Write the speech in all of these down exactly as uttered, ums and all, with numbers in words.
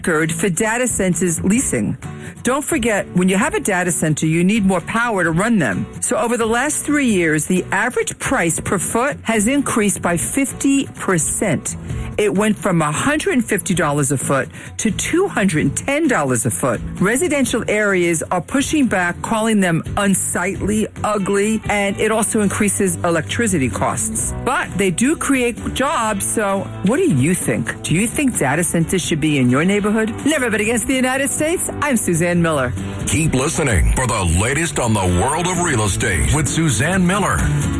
for data centers leasing. Don't forget, when you have a data center, you need more power to run them. So over the last three years, the average price per foot has increased by fifty percent. It went from one hundred fifty dollars a foot to two hundred ten dollars a foot. Residential areas are pushing back, calling them unsightly, ugly, and it also increases electricity costs. But they do create jobs, so what do you think? Do you think data centers should be in your neighborhood? Never bet against the United States. I'm Suzanne Miller. Keep listening for the latest on the world of real estate with Suzanne Miller.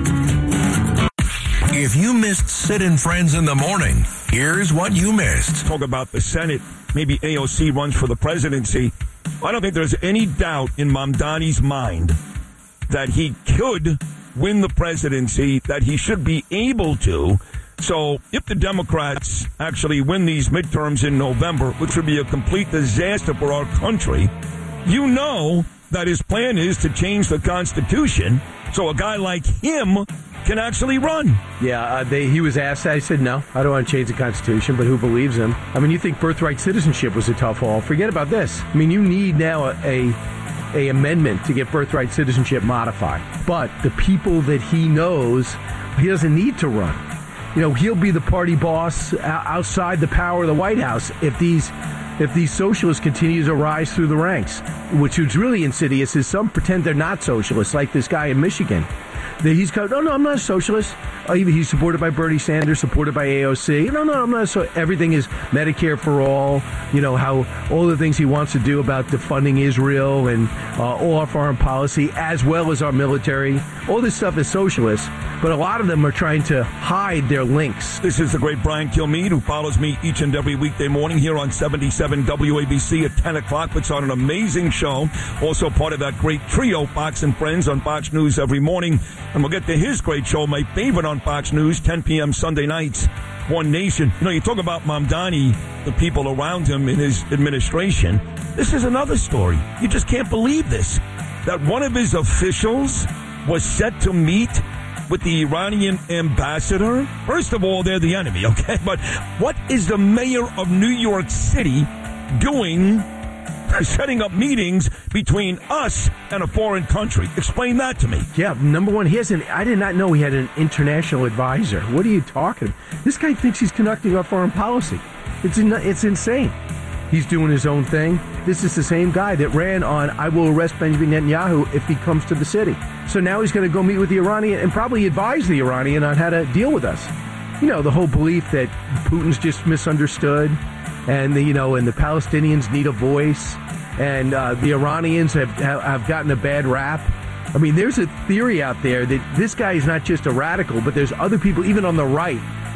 If you missed Sid and Friends in the morning, here's what you missed. Talk about the Senate. Maybe A O C runs for the presidency. I don't think there's any doubt in Mamdani's mind that he could win the presidency, that he should be able to. So if the Democrats actually win these midterms in November, which would be a complete disaster for our country, you know that his plan is to change the Constitution so a guy like him can actually run. Yeah, uh, they, he was asked. I said, no, I don't want to change the Constitution, but who believes him? I mean, you think birthright citizenship was a tough haul. Forget about this. I mean, you need now a, a, a amendment to get birthright citizenship modified. But the people that he knows, he doesn't need to run. You know, he'll be the party boss outside the power of the White House if these if these socialists continue to rise through the ranks, which is really insidious is some pretend they're not socialists, like this guy in Michigan. That he's come, no, no, I'm not a socialist. Oh, he's supported by Bernie Sanders, supported by A O C. No, no, I'm not. So everything is Medicare for all. You know, how all the things he wants to do about defunding Israel and uh, all our foreign policy, as well as our military. All this stuff is socialist, but a lot of them are trying to hide their links. This is the great Brian Kilmeade, who follows me each and every weekday morning here on seventy-seven W A B C at ten o'clock. Puts on an amazing show. Also part of that great trio, Fox and Friends, on Fox News every morning. And we'll get to his great show, my favorite on Fox News, ten p.m. Sunday nights, One Nation. You know, you talk about Mamdani, the people around him in his administration. This is another story. You just can't believe this. That one of his officials was set to meet with the Iranian ambassador. First of all, they're the enemy, okay? But what is the mayor of New York City doing, setting up meetings between us and a foreign country? Explain that to me. Yeah, number one, he has an, I did not know he had an international advisor. What are you talking about? This guy thinks he's conducting our foreign policy. It's in, it's insane. He's doing his own thing. This is the same guy that ran on, I will arrest Benjamin Netanyahu if he comes to the city. So now he's going to go meet with the Iranian and probably advise the Iranian on how to deal with us. You know, the whole belief that Putin's just misunderstood and the, you know, and the Palestinians need a voice and uh, the Iranians have, have gotten a bad rap. I mean, there's a theory out there that this guy is not just a radical, but there's other people, even on the right,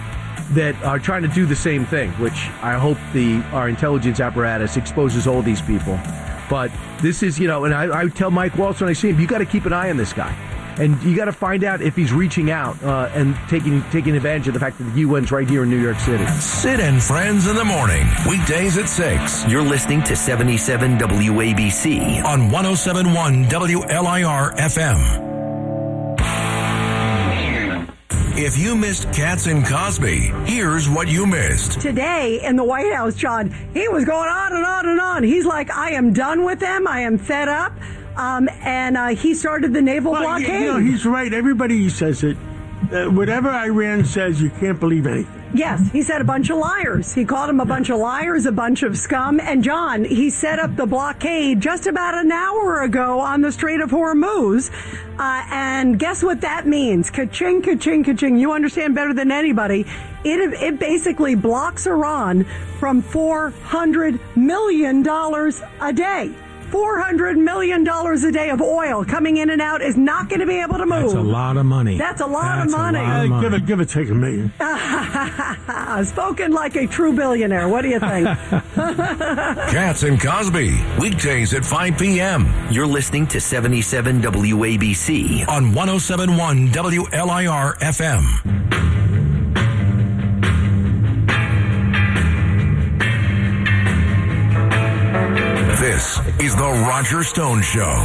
that are trying to do the same thing, which I hope the our intelligence apparatus exposes all these people. But this is, you know, and I, I tell Mike Waltz when I see him, you got to keep an eye on this guy. And you got to find out if he's reaching out uh, and taking taking advantage of the fact that the U N's right here in New York City. Sid and Friends in the morning, weekdays at six. You're listening to seventy-seven W A B C on one oh seven point one W L I R F M. If you missed Katz and Cosby, here's what you missed. Today in the White House, John, he was going on and on and on. He's like, I am done with them. I am fed up. Um, and uh, he started the naval well, blockade. You know, he's right. Everybody says it. Uh, whatever Iran says, you can't believe anything. Yes, he said a bunch of liars. He called them a bunch of liars, a bunch of scum. And, John, he set up the blockade just about an hour ago on the Strait of Hormuz. Uh, and guess what that means? Ka-ching, ka-ching, ka-ching. You understand better than anybody. It, it basically blocks Iran from four hundred million dollars a day. four hundred million dollars a day of oil coming in and out is not going to be able to move. That's a lot of money. That's a lot That's of money. A lot of money. Give it, give it, take a million. Spoken like a true billionaire. What do you think? Katz and Cosby, weekdays at five p.m. You're listening to seventy-seven W A B C on one oh seven point one W L I R F M. This is the Roger Stone Show.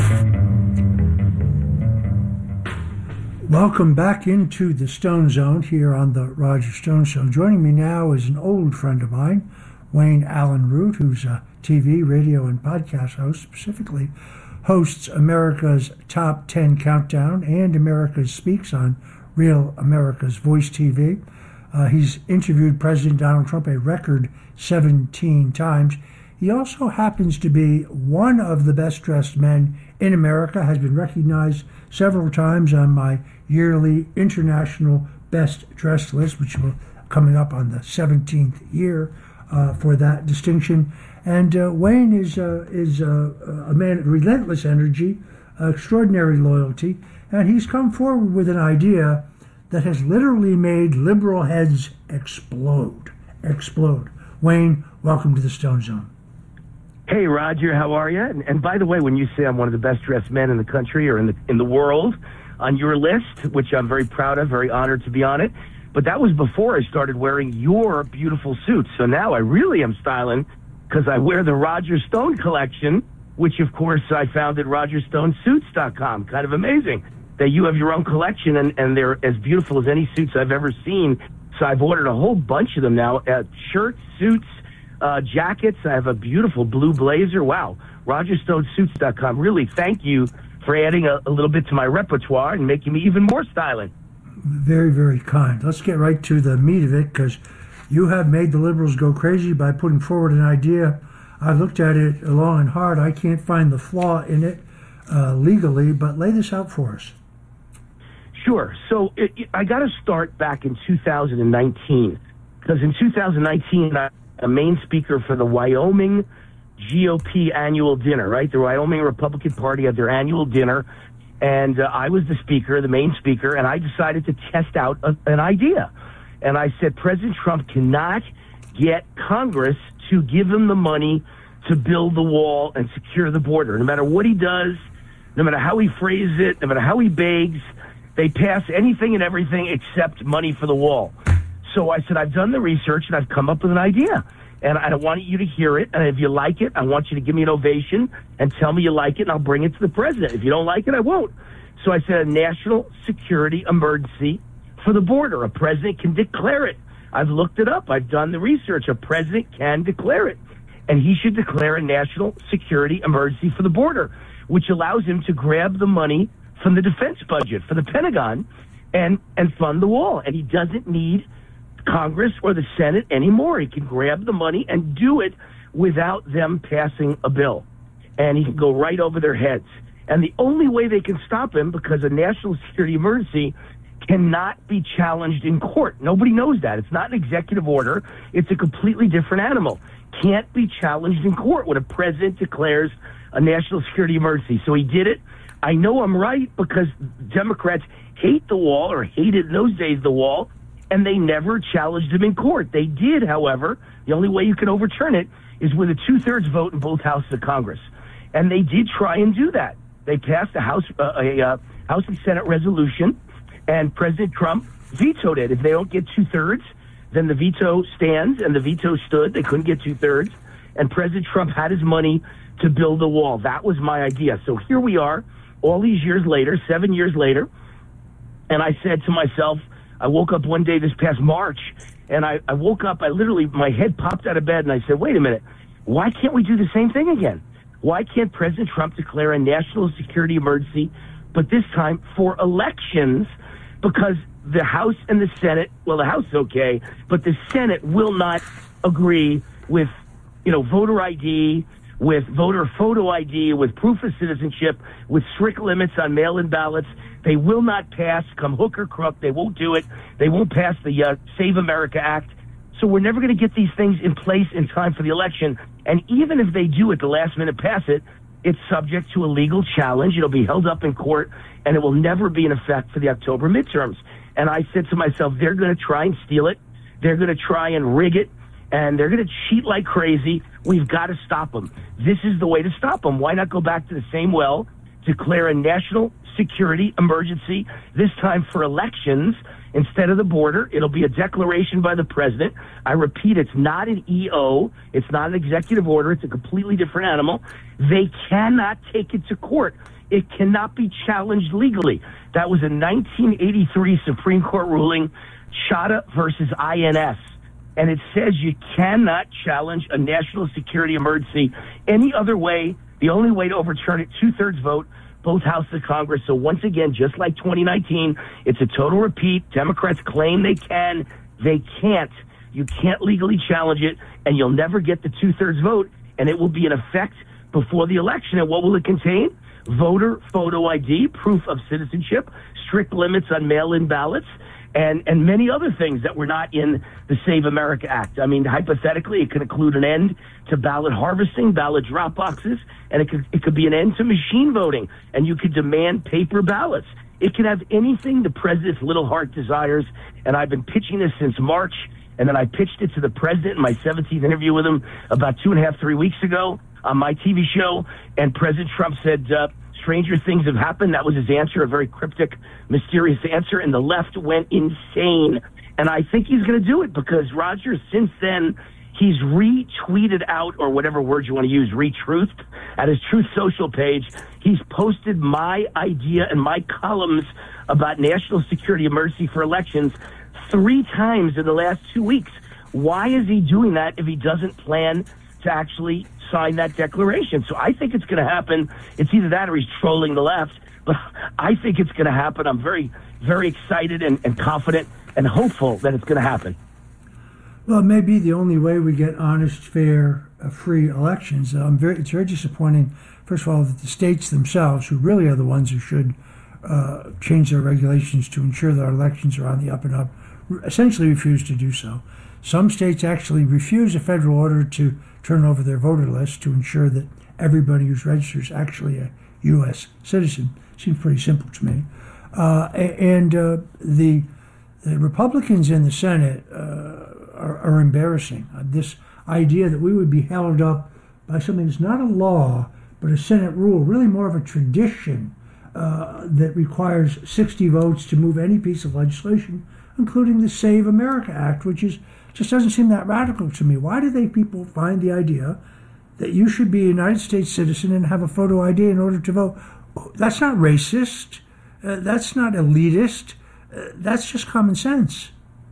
Welcome back into the Stone Zone here on the Roger Stone Show. Joining me now is an old friend of mine, Wayne Allen Root, who's a T V, radio, and podcast host, specifically hosts America's Top ten Countdown and America Speaks on Real America's Voice T V. Uh, he's interviewed President Donald Trump a record seventeen times. He also happens to be one of the best-dressed men in America, has been recognized several times on my yearly International Best Dressed list, which will coming up on the seventeenth year uh, for that distinction. And uh, Wayne is uh, is uh, a man of relentless energy, uh, extraordinary loyalty, and he's come forward with an idea that has literally made liberal heads explode. Explode. Wayne, welcome to the Stone Zone. Hey, Roger, how are you? And, and by the way, when you say I'm one of the best-dressed men in the country or in the in the world on your list, which I'm very proud of, very honored to be on it, but that was before I started wearing your beautiful suits. So now I really am styling because I wear the Roger Stone collection, which, of course, I found at roger stone suits dot com. Kind of amazing that you have your own collection, and, and they're as beautiful as any suits I've ever seen. So I've ordered a whole bunch of them now, uh, shirts, suits, uh, jackets. I have a beautiful blue blazer. Wow. roger stone suits dot com. Really, thank you for adding a, a little bit to my repertoire and making me even more styling. Very, very kind. Let's get right to the meat of it, because you have made the liberals go crazy by putting forward an idea. I looked at it long and hard. I can't find the flaw in it uh, legally, but lay this out for us. Sure. So it, it, I got to start back in two thousand nineteen, because in two thousand nineteen, I'm a main speaker for the Wyoming G O P annual dinner, right? The Wyoming Republican Party had their annual dinner, and uh, I was the speaker, the main speaker, and I decided to test out a, an idea. And I said, President Trump cannot get Congress to give him the money to build the wall and secure the border. No matter what he does, no matter how he phrases it, no matter how he begs, they pass anything and everything except money for the wall. So I said, I've done the research and I've come up with an idea. And I want you to hear it. And if you like it, I want you to give me an ovation and tell me you like it, and I'll bring it to the president. If you don't like it, I won't. So I said a national security emergency for the border. A president can declare it. I've looked it up. I've done the research. A president can declare it. And he should declare a national security emergency for the border, which allows him to grab the money from the defense budget for the Pentagon and, and fund the wall. And he doesn't need Congress or the Senate anymore. He can grab the money and do it without them passing a bill. And he can go right over their heads. And the only way they can stop him, because a national security emergency cannot be challenged in court. Nobody knows that. It's not an executive order. It's a completely different animal. Can't be challenged in court when a president declares a national security emergency. So he did it. I know I'm right, because Democrats hate the wall, or hated in those days the wall, and they never challenged him in court. They did, however. The only way you can overturn it is with a two-thirds vote in both houses of Congress. And they did try and do that. They passed a House, uh, a uh, House and Senate resolution, and President Trump vetoed it. If they don't get two-thirds, then the veto stands, and the veto stood. They couldn't get two-thirds, and President Trump had his money to build the wall. That was my idea. So here we are, all these years later, seven years later, and I said to myself, I woke up one day this past March, and I, I woke up, I literally, my head popped out of bed, and I said, wait a minute, why can't we do the same thing again? Why can't President Trump declare a national security emergency, but this time for elections? Because the House and the Senate, well, the House is okay, but the Senate will not agree with, you know, voter I D, with voter photo I D, with proof of citizenship, with strict limits on mail-in ballots. They will not pass, come hook or crook. They won't do it. They won't pass the uh, Save America Act. So we're never going to get these things in place in time for the election. And even if they do at the last minute pass it, it's subject to a legal challenge. It'll be held up in court, and it will never be in effect for the October midterms. And I said to myself, they're going to try and steal it. They're going to try and rig it, and they're going to cheat like crazy. We've got to stop them. This is the way to stop them. Why not go back to the same well, declare a national security emergency, this time for elections instead of the border? It'll be a declaration by the president. I repeat, it's not an E O. It's not an executive order. It's a completely different animal. They cannot take it to court. It cannot be challenged legally. That was a nineteen eighty-three Supreme Court ruling, Chadha versus I N S. and it says you cannot challenge a national security emergency any other way. The only way to overturn it, two-thirds vote, both houses of Congress. So once again, just like twenty nineteen, it's a total repeat. Democrats claim they can. They can't. You can't legally challenge it, and you'll never get the two-thirds vote, and it will be in effect before the election. And what will it contain? Voter photo I D, proof of citizenship, strict limits on mail-in ballots, and, and many other things that were not in the Save America Act. I mean, hypothetically, it could include an end to ballot harvesting, ballot drop boxes, and it could, it could be an end to machine voting, and you could demand paper ballots. It could have anything the president's little heart desires, and I've been pitching this since March, and then I pitched it to the president in my seventeenth interview with him about two and a half, three weeks ago on my T V show, and President Trump said, uh, stranger things have happened. That was his answer, a very cryptic, mysterious answer, and the left went insane. And I think he's going to do it because, Roger, since then, he's retweeted out, or whatever word you want to use, retruthed, at his Truth Social page. He's posted my idea and my columns about national security emergency for elections three times in the last two weeks. Why is he doing that if he doesn't plan to actually sign that declaration? So I think it's going to happen. It's either that or he's trolling the left, but I think it's going to happen. I'm very, very excited and, and confident and hopeful that it's going to happen. Well, it may be the only way we get honest, fair, uh, free elections. Uh, I'm very, it's very disappointing, first of all, that the states themselves, who really are the ones who should uh, change their regulations to ensure that our elections are on the up and up, essentially refuse to do so. Some states actually refuse a federal order to turn over their voter list to ensure that everybody who's registered is actually a U S citizen. Seems pretty simple to me. Uh, and uh, the, the Republicans in the Senate uh, are, are embarrassing. Uh, this idea that we would be held up by something that's not a law, but a Senate rule, really more of a tradition uh, that requires sixty votes to move any piece of legislation, including the Save America Act, which is just doesn't seem that radical to me. Why do they people find the idea that you should be a United States citizen and have a photo I D in order to vote? That's not racist. Uh, that's not elitist. Uh, that's just common sense.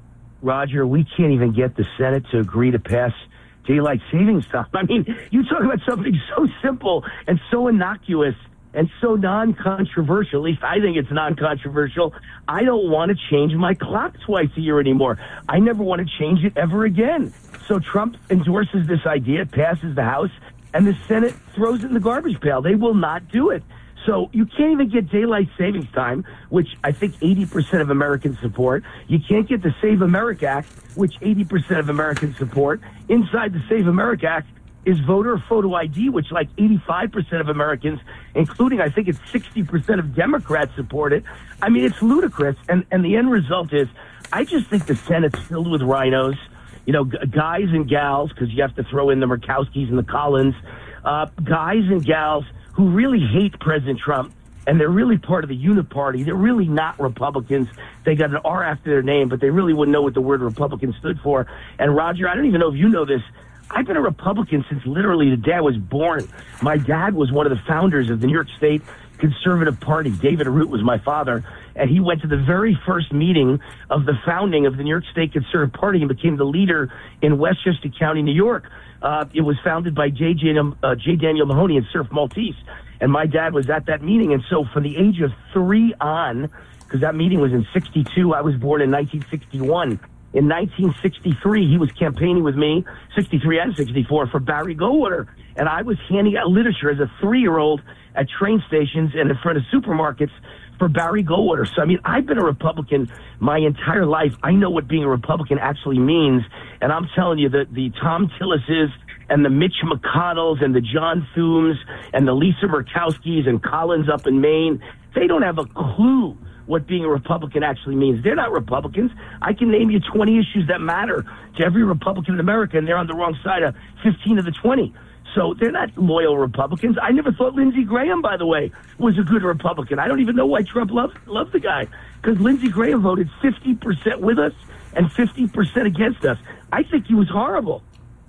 Roger, we can't even get the Senate to agree to pass daylight savings time. I mean, you talk about something so simple and so innocuous and so non-controversial. At least I think it's non-controversial. I don't want to change my clock twice a year anymore. I never want to change it ever again. So Trump endorses this idea, it passes the House, and the Senate throws it in the garbage pail. They will not do it. So you can't even get daylight savings time, which I think eighty percent of Americans support. You can't get the Save America Act, which eighty percent of Americans support. Inside the Save America Act is voter photo I D, which like eighty-five percent of Americans, including I think it's sixty percent of Democrats, support it. I mean, it's ludicrous. And, and the end result is, I just think the Senate's filled with rhinos, you know, g- guys and gals, because you have to throw in the Murkowskis and the Collins, uh, guys and gals who really hate President Trump, and they're really part of the Uniparty. They're really not Republicans. They got an R after their name, but they really wouldn't know what the word Republican stood for. And Roger, I don't even know if you know this, I've been a Republican since literally the day I was born. My dad was one of the founders of the New York State Conservative Party. David Root was my father, and he went to the very first meeting of the founding of the New York State Conservative Party and became the leader in Westchester County, New York. Uh, it was founded by J. J. Uh, J. Daniel Mahoney and Surf Maltese, and my dad was at that meeting. And so from the age of three on, because that meeting was in sixty-two, I was born in nineteen sixty-one. In nineteen sixty-three, he was campaigning with me, sixty-three and sixty-four, for Barry Goldwater. And I was handing out literature as a three-year-old at train stations and in front of supermarkets for Barry Goldwater. So, I mean, I've been a Republican my entire life. I know what being a Republican actually means. And I'm telling you that the Tom Tillises and the Mitch McConnells and the John Thooms and the Lisa Murkowskis and Collins up in Maine, they don't have a clue what being a Republican actually means. They're not Republicans. I can name you twenty issues that matter to every Republican in America, and they're on the wrong side of fifteen of the twenty. So they're not loyal Republicans. I never thought Lindsey Graham, by the way, was a good Republican. I don't even know why Trump loved, loved the guy, because Lindsey Graham voted fifty percent with us and fifty percent against us. I think he was horrible.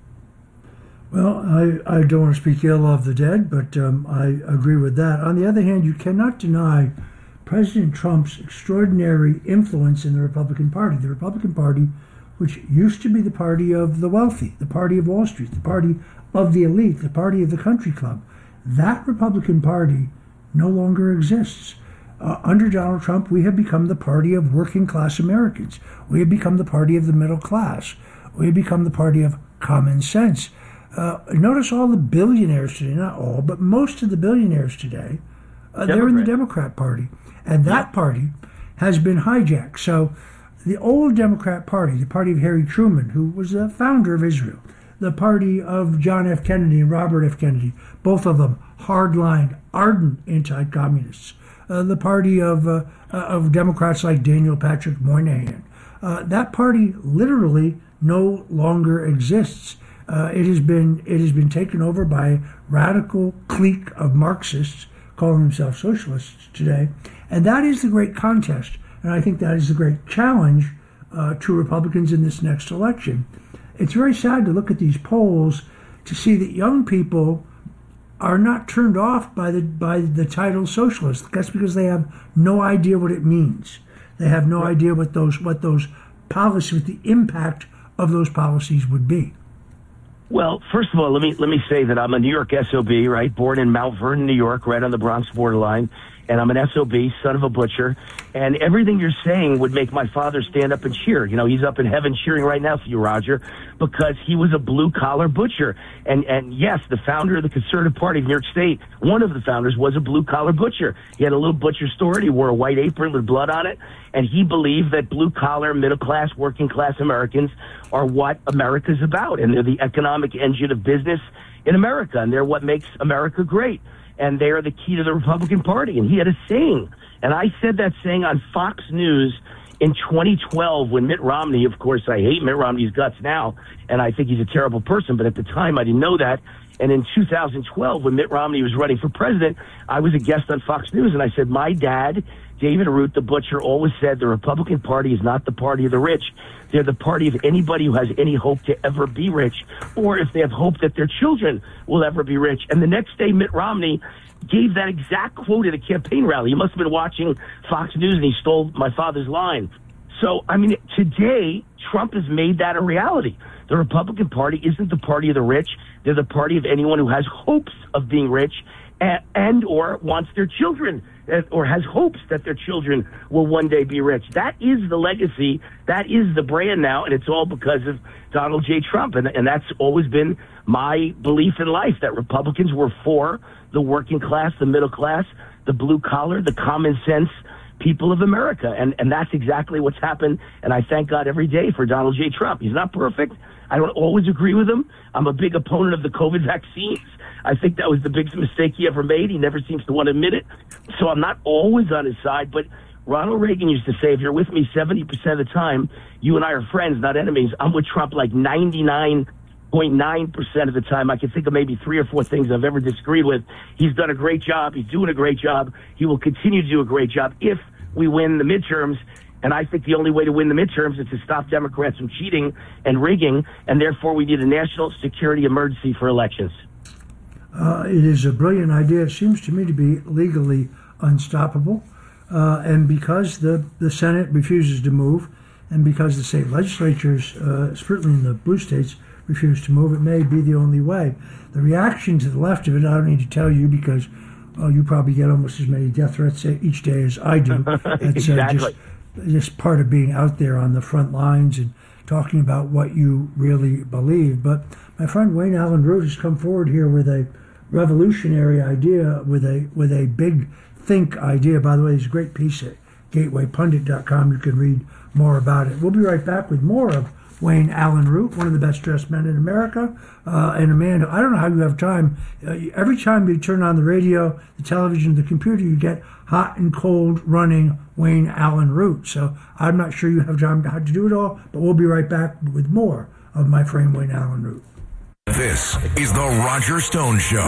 Well, I, I don't want to speak ill of the dead, but um, I agree with that. On the other hand, you cannot deny President Trump's extraordinary influence in the Republican Party. The Republican Party which used to be the party of the wealthy, the party of Wall Street, the party of the elite, the party of the country club. That Republican Party no longer exists. Uh, under Donald Trump, we have become the party of working class Americans. We have become the party of the middle class. We have become the party of common sense. Uh, notice all the billionaires today, not all, but most of the billionaires today, uh, they're in the Democrat Party. And that yeah. party has been hijacked. So the old Democrat Party, the party of Harry Truman, who was the founder of Israel, the party of John F. Kennedy and Robert F. Kennedy, both of them hardline, ardent anti-communists. Uh, the party of uh, uh, of Democrats like Daniel Patrick Moynihan. Uh, that party literally no longer exists. Uh, it has been it has been taken over by a radical clique of Marxists calling themselves socialists today, and that is the great contest. And I think that is the great challenge uh, to Republicans in this next election. It's very sad to look at these polls to see that young people are not turned off by the by the title socialist. That's because they have no idea what it means. They have no idea what those what those policies, what the impact of those policies would be. Well, first of all, let me let me say that I'm a New York S O B, right? Born in Mount Vernon, New York, right on the Bronx borderline. And I'm an S O B, son of a butcher. And everything you're saying would make my father stand up and cheer. You know, he's up in heaven cheering right now for you, Roger, because he was a blue-collar butcher. And, and yes, the founder of the Conservative Party of New York State, one of the founders, was a blue-collar butcher. He had a little butcher store, and he wore a white apron with blood on it. And he believed that blue-collar, middle-class, working-class Americans are what America's about. And they're the economic engine of business in America. And they're what makes America great. And they are the key to the Republican Party. And he had a saying. And I said that saying on Fox News in twenty twelve when Mitt Romney, of course, I hate Mitt Romney's guts now, and I think he's a terrible person. But at the time, I didn't know that. And in two thousand twelve, when Mitt Romney was running for president, I was a guest on Fox News. And I said, my dad, David Root, the butcher, always said the Republican Party is not the party of the rich. They're the party of anybody who has any hope to ever be rich, or if they have hope that their children will ever be rich. And the next day, Mitt Romney gave that exact quote at a campaign rally. He must have been watching Fox News, and he stole my father's line. So, I mean, today, Trump has made that a reality. The Republican Party isn't the party of the rich. They're the party of anyone who has hopes of being rich and, and or wants their children or has hopes that their children will one day be rich. That is the legacy. That is the brand now, and it's all because of Donald J. Trump. And, and that's always been my belief in life, that Republicans were for the working class, the middle class, the blue collar, the common sense people of America. And, and that's exactly what's happened. And I thank God every day for Donald J. Trump. He's not perfect. I don't always agree with him. I'm a big opponent of the COVID vaccines. I think that was the biggest mistake he ever made. He never seems to want to admit it. So I'm not always on his side. But Ronald Reagan used to say, if you're with me seventy percent of the time, you and I are friends, not enemies. I'm with Trump like ninety-nine point nine percent of the time. I can think of maybe three or four things I've ever disagreed with. He's done a great job. He's doing a great job. He will continue to do a great job if we win the midterms. And I think the only way to win the midterms is to stop Democrats from cheating and rigging, and therefore we need a national security emergency for elections. Uh, it is a brilliant idea. It seems to me to be legally unstoppable. Uh, and because the, the Senate refuses to move, and because the state legislatures, uh, certainly in the blue states, refuse to move, it may be the only way. The reaction to the left of it, I don't need to tell you, because oh, you probably get almost as many death threats each day as I do. It's uh, exactly. just, just part of being out there on the front lines and talking about what you really believe. But my friend Wayne Allen Root has come forward here with a revolutionary idea, with a with a big think idea. By the way, there's a great piece at gateway pundit dot com. You can read more about it. We'll be right back with more of Wayne Allen Root, one of the best dressed men in America, uh, and a man who, I don't know how you have time. Uh, every time you turn on the radio, the television, the computer, you get hot and cold running Wayne Allen Root. So I'm not sure you have time to do it all, but we'll be right back with more of my friend Wayne Allen Root. This is the Roger Stone Show.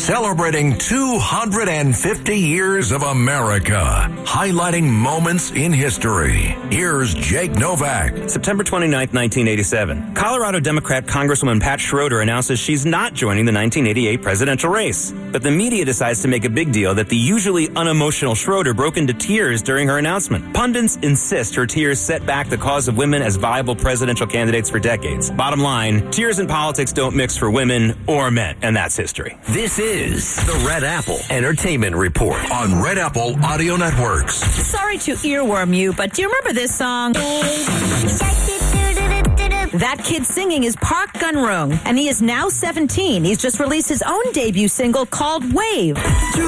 celebrating two hundred fifty years of America, highlighting moments in history. Here's Jake Novak. September twenty-ninth, nineteen eighty-seven. Colorado Democrat Congresswoman Pat Schroeder announces she's not joining the nineteen eighty-eight presidential race. But the media decides to make a big deal that the usually unemotional Schroeder broke into tears during her announcement. Pundits insist her tears set back the cause of women as viable presidential candidates for decades. Bottom line, tears and politics don't mix for women or men, and that's history. This is the Red Apple Entertainment Report on Red Apple Audio Networks. Sorry to earworm you, but do you remember this song? That kid singing is Park Gun-rung, and he is now seventeen. He's just released his own debut single called Wave.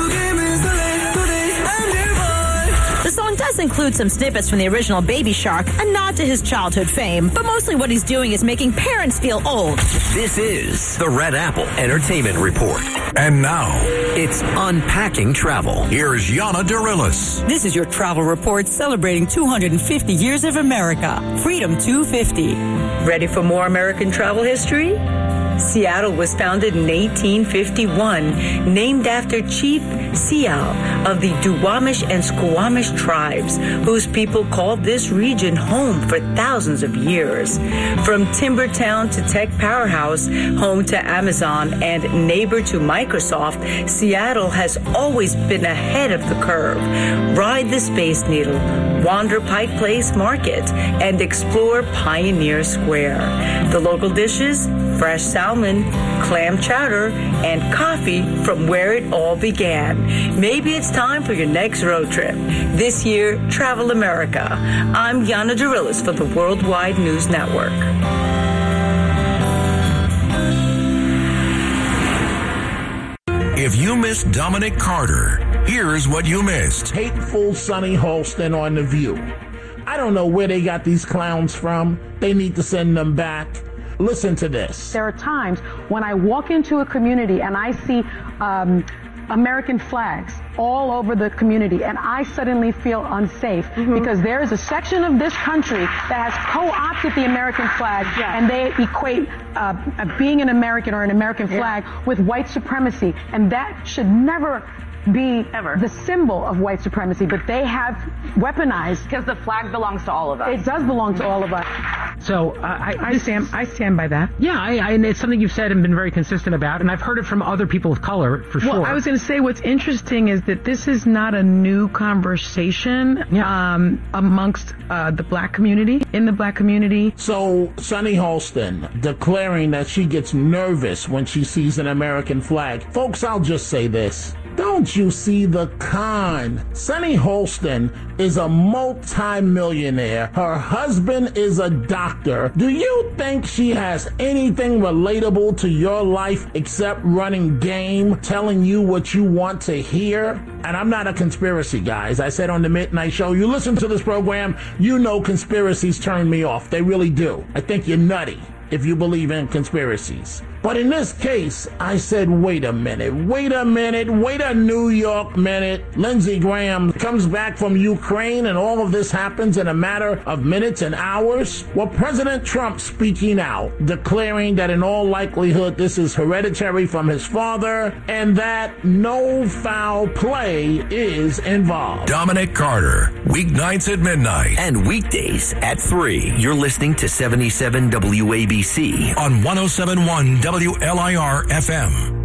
The song does include some snippets from the original Baby Shark, a nod to his childhood fame, but mostly what he's doing is making parents feel old. This is the Red Apple Entertainment Report. And now, it's Unpacking Travel. Here's Yana Dirilis. This is your travel report celebrating two hundred fifty years of America. Freedom two fifty. Ready for more American travel history? Seattle was founded in eighteen fifty-one, named after Chief Seow of the Duwamish and Squamish tribes, whose people called this region home for thousands of years. From timber town to tech powerhouse, home to Amazon and neighbor to Microsoft, Seattle has always been ahead of the curve. Ride the Space Needle, wander Pike Place Market, and explore Pioneer Square. The local dishes? Fresh salmon, clam chowder, and coffee from where it all began. Maybe it's time for your next road trip. This year, Travel America. I'm Yana Dirilis for the Worldwide News Network. If you missed Dominic Carter, here's what you missed. Hateful Sonny Holston on The View. I don't know where they got these clowns from. They need to send them back. Listen to this. There are times when I walk into a community and I see um, American flags all over the community, and I suddenly feel unsafe mm-hmm. because there is a section of this country that has co-opted the American flag, yeah. and they equate uh, being an American or an American flag yeah. with white supremacy, and that should never be Ever. the symbol of white supremacy, but they have weaponized. Because the flag belongs to all of us. It does belong to all of us. So uh, I, I stand, I stand by that. Yeah, I, I, and it's something you've said and been very consistent about, and I've heard it from other people of color for well, sure. Well, I was going to say what's interesting is that this is not a new conversation yeah. um, amongst uh, the black community, in the black community. So Sonny Holston declaring that she gets nervous when she sees an American flag. Folks, I'll just say this. Don't you see the con? Sonny Holston is a multi-millionaire. Her husband is a doctor. Do you think she has anything relatable to your life except running game, telling you what you want to hear? And I'm not a conspiracy guy. As I said on the Midnight Show, you listen to this program, you know conspiracies turn me off. They really do. I think you're nutty if you believe in conspiracies. But in this case, I said, wait a minute, wait a minute, wait a New York minute. Lindsey Graham comes back from Ukraine and all of this happens in a matter of minutes and hours. Well, President Trump speaking out, declaring that in all likelihood this is hereditary from his father and that no foul play is involved. Dominic Carter, weeknights at midnight. And weekdays at three. You're listening to seventy-seven W A B C on one oh seven point one W L I R F M.